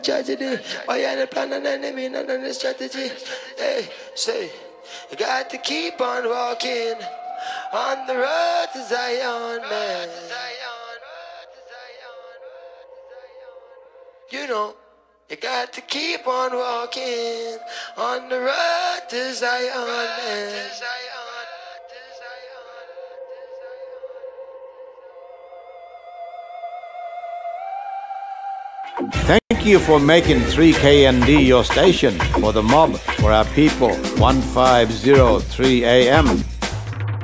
tragedy. Why you the plan and enemy, none of the strategy. Hey, say, you got to keep on walking on the road to Zion, man. You know, you got to keep on walking on the road to Zion, man. Thank you for making 3KND your station. For the mob, for our people, 1503 AM.